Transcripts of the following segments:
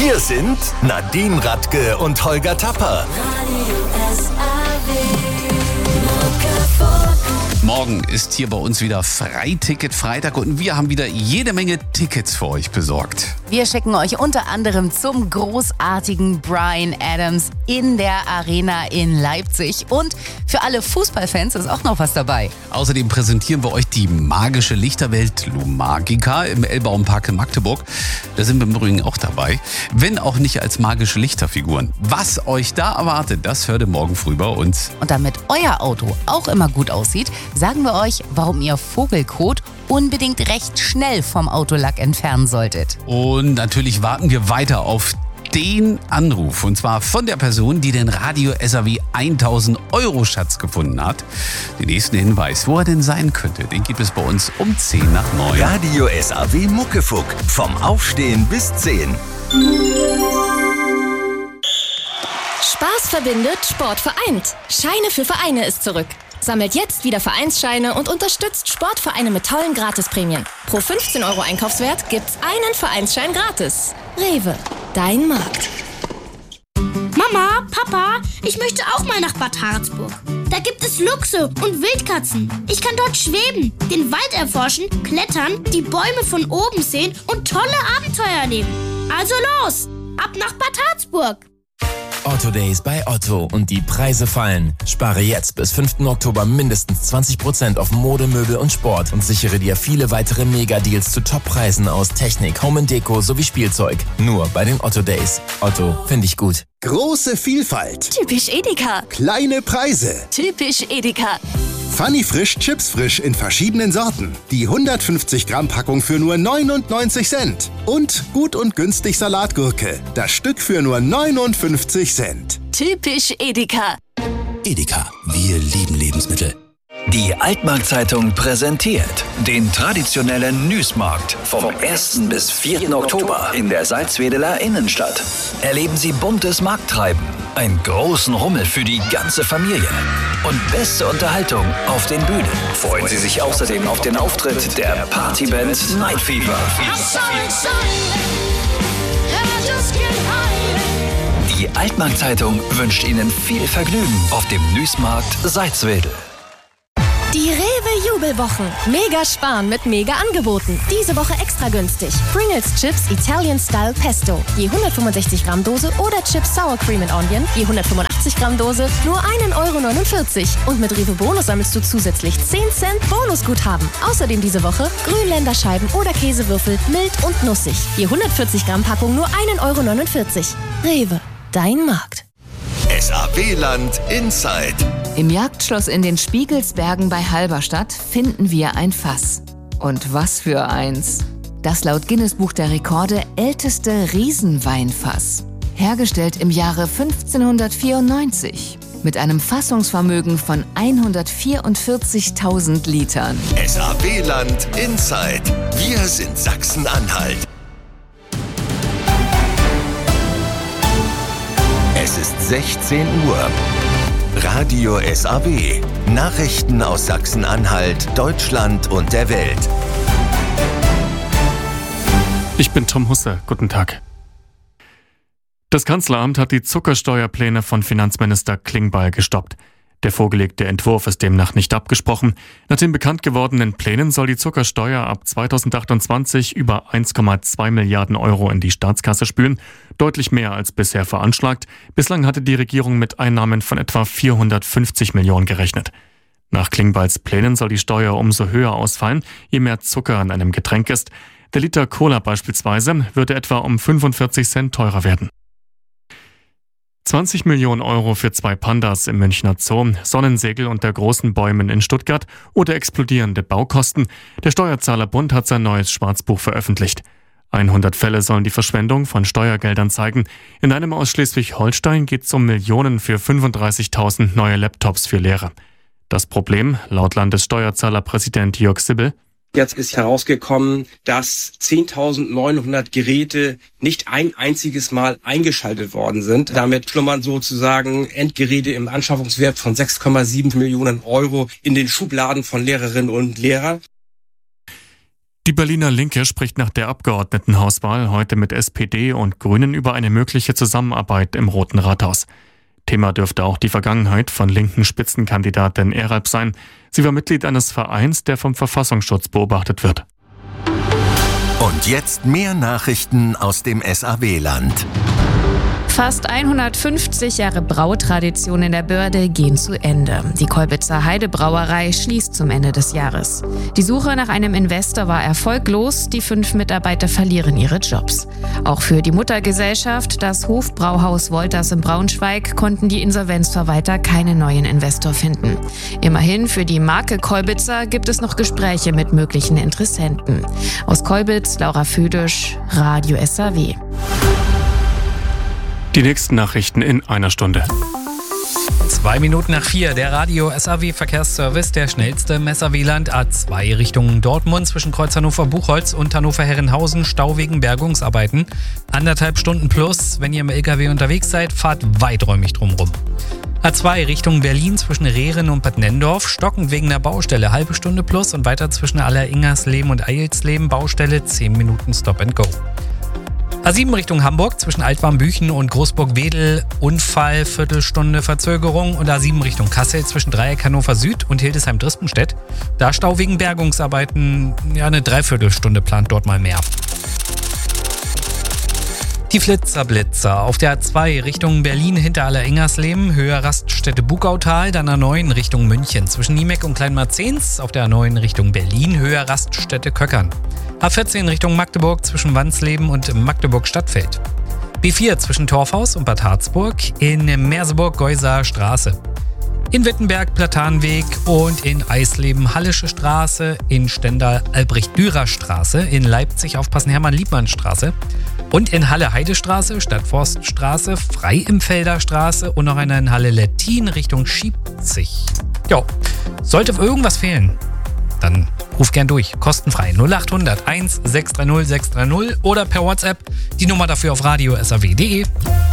Hier sind Nadine Radke und Holger Tapper. Morgen ist hier bei uns wieder Freiticket-Freitag und wir haben wieder jede Menge Tickets für euch besorgt. Wir schicken euch unter anderem zum großartigen Bryan Adams in der Arena in Leipzig. Und für alle Fußballfans ist auch noch was dabei. Außerdem präsentieren wir euch die magische Lichterwelt Lumagica im Elbaumpark in Magdeburg. Da sind wir im Übrigen auch dabei, wenn auch nicht als magische Lichterfiguren. Was euch da erwartet, das hört ihr morgen früh bei uns. Und damit euer Auto auch immer gut aussieht, sagen wir euch, warum ihr Vogelkot unbedingt recht schnell vom Autolack entfernen solltet. Und natürlich warten wir weiter auf den Anruf. Und zwar von der Person, die den Radio SAW 1000 Euro Schatz gefunden hat. Den nächsten Hinweis, wo er denn sein könnte, den gibt es bei uns um 10 nach 9. Radio SAW Muckefuck. Vom Aufstehen bis 10. Spaß verbindet, Sport vereint. Scheine für Vereine ist zurück. Sammelt jetzt wieder Vereinsscheine und unterstützt Sportvereine mit tollen Gratisprämien. Pro 15 Euro Einkaufswert gibt's einen Vereinsschein gratis. Rewe, dein Markt. Mama, Papa, ich möchte auch mal nach Bad Harzburg. Da gibt es Luchse und Wildkatzen. Ich kann dort schweben, den Wald erforschen, klettern, die Bäume von oben sehen und tolle Abenteuer erleben. Also los, ab nach Bad Harzburg. Otto Days bei Otto und die Preise fallen. Spare jetzt bis 5. Oktober mindestens 20% auf Mode, Möbel und Sport und sichere dir viele weitere Mega-Deals zu Top-Preisen aus Technik, Home & Deko sowie Spielzeug. Nur bei den Otto Days. Otto, finde ich gut. Große Vielfalt. Typisch Edeka. Kleine Preise. Typisch Edeka. Funny Frisch Chips Frisch in verschiedenen Sorten. Die 150 Gramm Packung für nur 99 Cent. Und gut und günstig Salatgurke. Das Stück für nur 59 Cent. Typisch Edeka. Edeka, wir lieben Lebensmittel. Die Altmarkt-Zeitung präsentiert den traditionellen Nüßmarkt vom 1. bis 4. Oktober in der Salzwedeler Innenstadt. Erleben Sie buntes Markttreiben, einen großen Rummel für die ganze Familie und beste Unterhaltung auf den Bühnen. Freuen Sie sich außerdem auf den Auftritt der Partyband Night Fever. Die Altmarkt-Zeitung wünscht Ihnen viel Vergnügen auf dem Nüßmarkt Salzwedel. Die Rewe-Jubelwochen. Mega sparen mit Mega-Angeboten. Diese Woche extra günstig. Pringles Chips Italian Style Pesto. Je 165 Gramm Dose oder Chips Sour Cream and Onion. Je 185 Gramm Dose. Nur 1,49 €. Und mit Rewe Bonus sammelst du zusätzlich 10 Cent Bonusguthaben. Außerdem diese Woche Grünländerscheiben oder Käsewürfel mild und nussig. Je 140 Gramm Packung nur 1,49 €. Rewe, dein Markt. SAW-Land Inside. Im Jagdschloss in den Spiegelsbergen bei Halberstadt finden wir ein Fass. Und was für eins. Das laut Guinness-Buch der Rekorde älteste Riesenweinfass. Hergestellt im Jahre 1594. Mit einem Fassungsvermögen von 144.000 Litern. SAW-Land Inside. Wir sind Sachsen-Anhalt. Es ist 16 Uhr. Radio SAW. Nachrichten aus Sachsen-Anhalt, Deutschland und der Welt. Ich bin Tom Husse. Guten Tag. Das Kanzleramt hat die Zuckersteuerpläne von Finanzminister Klingbeil gestoppt. Der vorgelegte Entwurf ist demnach nicht abgesprochen. Nach den bekannt gewordenen Plänen soll die Zuckersteuer ab 2028 über 1,2 Milliarden Euro in die Staatskasse spülen. Deutlich mehr als bisher veranschlagt. Bislang hatte die Regierung mit Einnahmen von etwa 450 Millionen gerechnet. Nach Klingbeils Plänen soll die Steuer umso höher ausfallen, je mehr Zucker in einem Getränk ist. Der Liter Cola beispielsweise würde etwa um 45 Cent teurer werden. 20 Millionen Euro für 2 Pandas im Münchner Zoo, Sonnensegel unter großen Bäumen in Stuttgart oder explodierende Baukosten. Der Steuerzahlerbund hat sein neues Schwarzbuch veröffentlicht. 100 Fälle sollen die Verschwendung von Steuergeldern zeigen. In einem aus Schleswig-Holstein geht es um Millionen für 35.000 neue Laptops für Lehrer. Das Problem, laut Landessteuerzahlerpräsident Jörg Sibbel: Jetzt ist herausgekommen, dass 10.900 Geräte nicht ein einziges Mal eingeschaltet worden sind. Damit schlummern sozusagen Endgeräte im Anschaffungswert von 6,7 Millionen Euro in den Schubladen von Lehrerinnen und Lehrern. Die Berliner Linke spricht nach der Abgeordnetenhauswahl heute mit SPD und Grünen über eine mögliche Zusammenarbeit im Roten Rathaus. Thema dürfte auch die Vergangenheit von linken Spitzenkandidatin Eralp sein. Sie war Mitglied eines Vereins, der vom Verfassungsschutz beobachtet wird. Und jetzt mehr Nachrichten aus dem SAW-Land. Fast 150 Jahre Brautradition in der Börde gehen zu Ende. Die Kolbitzer Heidebrauerei schließt zum Ende des Jahres. Die Suche nach einem Investor war erfolglos. Die 5 Mitarbeiter verlieren ihre Jobs. Auch für die Muttergesellschaft, das Hofbrauhaus Wolters in Braunschweig, konnten die Insolvenzverwalter keinen neuen Investor finden. Immerhin für die Marke Kolbitzer gibt es noch Gespräche mit möglichen Interessenten. Aus Kolbitz, Laura Födisch, Radio SAW. Die nächsten Nachrichten in einer Stunde. 2 Minuten nach 4, der Radio SAW Verkehrsservice, der schnellste im SAW-Land. A2 Richtung Dortmund zwischen Kreuz Hannover-Buchholz und Hannover-Herrenhausen, Stau wegen Bergungsarbeiten. 1,5 Stunden plus, wenn ihr im LKW unterwegs seid, fahrt weiträumig drumrum. A2 Richtung Berlin zwischen Rehren und Bad Nendorf, stockend wegen der Baustelle, halbe Stunde plus und weiter zwischen Alleringersleben und Eilsleben, Baustelle, 10 Minuten Stop and Go. A7 Richtung Hamburg zwischen Altwarmbüchen und Großburg-Wedel, Unfall, Viertelstunde Verzögerung. Und A7 Richtung Kassel zwischen Dreieck Hannover Süd und Hildesheim-Drispenstedt. Da Stau wegen Bergungsarbeiten, eine Dreiviertelstunde plant dort mal mehr. Die Flitzer-Blitzer auf der A2 Richtung Berlin hinter Alleringersleben, Höhe Raststätte Bugautal, dann A9 Richtung München zwischen Niemeck und Kleinmarzens, auf der A9 Richtung Berlin, Höhe Raststätte Köckern. A14 Richtung Magdeburg zwischen Wansleben und Magdeburg-Stadtfeld. B4 zwischen Torfhaus und Bad Harzburg, in Merseburg-Geuser Straße. In Wittenberg Platanweg und in Eisleben Hallische Straße, in Stendal Albrecht-Dürer Straße, in Leipzig aufpassen Hermann-Liebmann-Straße und in Halle Heidestraße, Stadtforststraße, Freiimfelder Straße und noch einer in Halle Lettin Richtung Schiebzig. Jo, sollte irgendwas fehlen, dann ruf gern durch, kostenfrei 0800 1 630 630 oder per WhatsApp, die Nummer dafür auf radio.saw.de.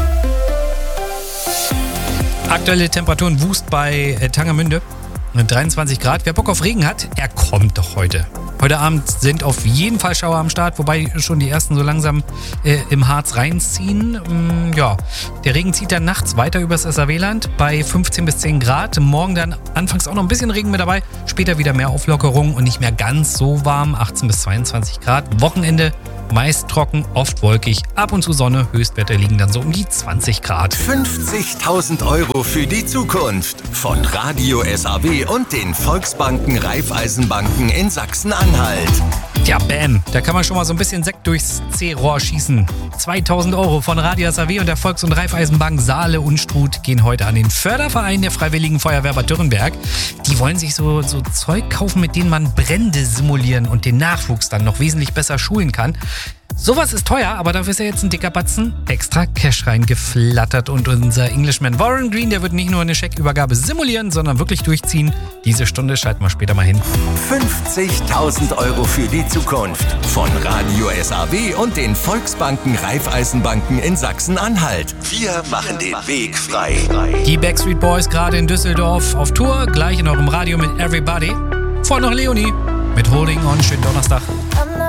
Aktuelle Temperaturen Wust bei Tangermünde, 23 Grad. Wer Bock auf Regen hat, er kommt doch heute. Heute Abend sind auf jeden Fall Schauer am Start, wobei schon die ersten so langsam im Harz reinziehen. Ja, der Regen zieht dann nachts weiter übers SAW-Land bei 15 bis 10 Grad. Morgen dann anfangs auch noch ein bisschen Regen mit dabei, später wieder mehr Auflockerung und nicht mehr ganz so warm, 18 bis 22 Grad. Wochenende meist trocken, oft wolkig, ab und zu Sonne, Höchstwerte liegen dann so um die 20 Grad. 50.000 € für die Zukunft von Radio SAW und den Volksbanken Raiffeisenbanken in Sachsen-Anhalt. Tja, bam, da kann man schon mal so ein bisschen Sekt durchs C-Rohr schießen. 2.000 € von Radio SAW und der Volks- und Raiffeisenbank Saale Unstrut gehen heute an den Förderverein der Freiwilligen Feuerwehr Bad Dürrenberg. Die wollen sich so Zeug kaufen, mit denen man Brände simulieren und den Nachwuchs dann noch wesentlich besser schulen kann. Sowas ist teuer, aber dafür ist ja jetzt ein dicker Batzen extra Cash reingeflattert. Und unser Englishman Warren Green, der wird nicht nur eine Scheckübergabe simulieren, sondern wirklich durchziehen. Diese Stunde schalten wir später mal hin. 50.000 € für die Zukunft von Radio SAW und den Volksbanken Raiffeisenbanken in Sachsen-Anhalt. Wir machen den Weg frei. Die Backstreet Boys gerade in Düsseldorf auf Tour, gleich in eurem Radio mit Everybody. Vorher noch Leonie mit Holding On. Schönen Donnerstag.